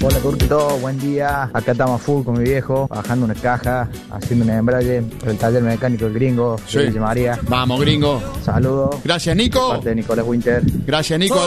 Hola Turquito, buen día. Acá estamos full con mi viejo, bajando una caja, haciendo un embrague por el taller mecánico del Gringo, de Villa María. Vamos, Gringo. Saludos. Gracias, Nico. De parte de Nicolás Winter. Gracias, Nico.